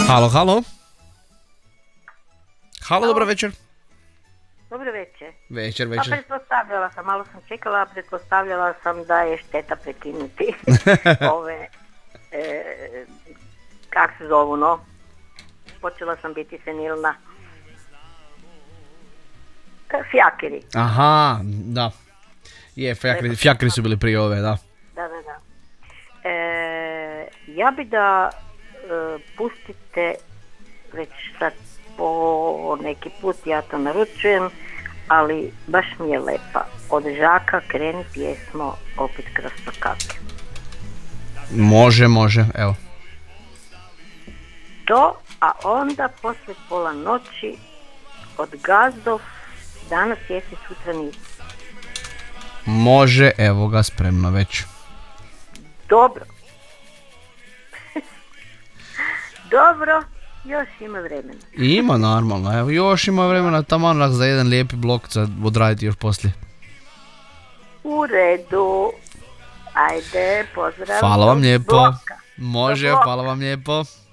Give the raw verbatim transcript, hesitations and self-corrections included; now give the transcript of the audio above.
Halo, halo. Halo, dobro večer. Dobro večer. Večer, Pa večer. pretpostavljala sam, malo sam čekala, pretpostavljala sam da je šteta prekinuti ove, e, kak se zovu, no? Počela sam biti senilna. E, Fjakeri. Aha, da. Je, fjakri, fjakri su bili prije ove, da. Da, da, da. E, ja bi da e, pustite već sad po neki put, ja to naručujem, ali baš mi je lepa. Od Žaka kreni pjesmo opet kroz pakake. Može, može, evo. To, a onda poslije pola noći od Gazdov, danas jesi, sutra nisi. Može, evo ga, spremno već. Dobro. Dobro, još ima vremena. Ima, normalno, evo, još ima vremena taman za jedan lijepi blok za odraditi još poslije. U redu. Ajde, pozdrav. Hvala vam lijepo. Bloka. Može, Do bloka. hvala vam lijepo.